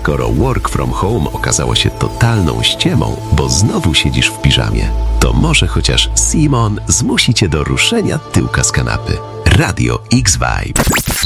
skoro work from home okazało się totalną ściemą, bo znowu siedzisz w piżamie, to może chociaż Simon zmusi cię do ruszenia tyłka z kanapy. Radio X-Vibe.